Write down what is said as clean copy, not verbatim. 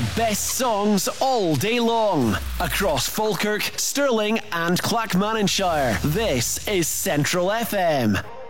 the best songs all day long. Across Falkirk, Stirling and Clackmannanshire, this is Central FM.